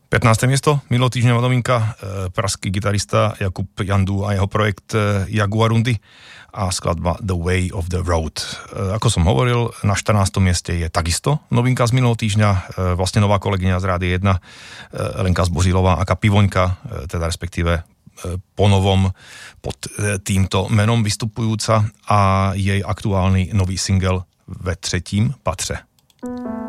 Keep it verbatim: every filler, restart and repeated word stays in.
pätnáste miesto, minulotýždňová novinka, pražský gitarista Jakub Jandu a jeho projekt Jaguarundi a skladba The Way of the Road. Ako som hovoril, na štrnástom mieste je takisto novinka z minulého týždňa, vlastne nová kolegyňa z Rádia jedna, Lenka Zbořilová aka Pivoňka, teda respektíve po novom pod týmto menom vystupujúca a jej aktuálny nový single ve třetím patře.